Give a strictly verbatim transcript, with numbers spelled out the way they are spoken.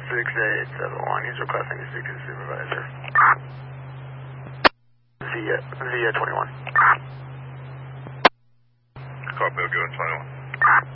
six eight seven one, he's requesting to speak to the supervisor. Via, via twenty-one. Copy, I'll go at twenty-one.